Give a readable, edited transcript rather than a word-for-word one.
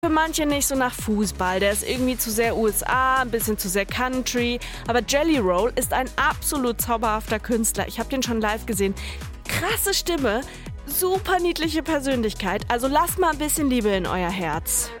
Für manche nicht so nach Fußball, der ist irgendwie zu sehr USA, ein bisschen zu sehr Country. Aber Jelly Roll ist ein absolut zauberhafter Künstler. Ich habe den schon live gesehen. Krasse Stimme, super niedliche Persönlichkeit. Also lasst mal ein bisschen Liebe in euer Herz.